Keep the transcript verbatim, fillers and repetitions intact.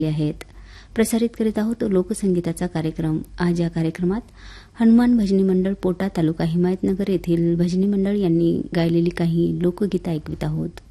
आहेत. प्रसारित करीत आहोत लोकसंगीताचा कार्यक्रम. आज या कार्यक्रमात हनुमान भजनी मंडळ पोटा तालुका हिमायतनगर येथील भजनी मंडळ यांनी गायलेली काही लोकगीतं ऐकवित आहोत.